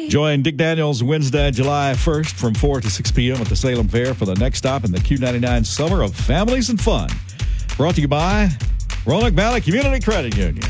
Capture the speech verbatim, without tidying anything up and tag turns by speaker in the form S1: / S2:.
S1: Join Dick Daniels Wednesday, July first from four to six p.m. at the Salem Fair for the next stop in the Q ninety-nine Summer of Families and Fun. Brought to you by Roanoke Valley Community Credit Union.